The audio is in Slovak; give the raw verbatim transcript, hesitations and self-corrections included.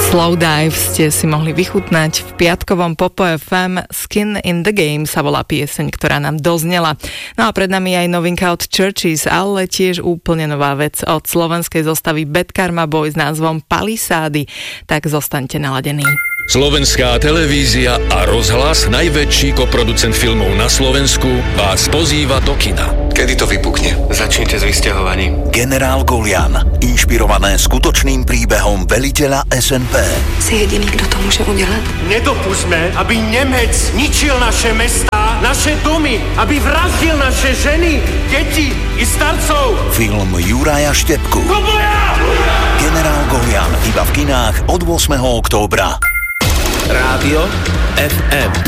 Slowdive ste si mohli vychutnať v piatkovom Popo ef em. Skin in the Game sa volá pieseň, ktorá nám doznela. No a pred nami aj novinka od Churches, ale tiež úplne nová vec od slovenskej zostavy Bad Karma Boy s názvom Palisády. Tak zostaňte naladení. Slovenská televízia a rozhlas, najväčší koproducent filmov na Slovensku, vás pozýva do kina. Kedy to vypukne? Začnite s vysťahovaním. Generál Golian, inšpirované skutočným príbehom veliteľa es en pé. Si jediný, kto to môže udelať. Nedopustme, aby Nemec ničil naše mestá, naše domy, aby vraždil naše ženy, deti i starcov. Film Juraja Štepku. Do boja! Generál Golian iba v kinách od ôsmeho októbra. Rádio ef em.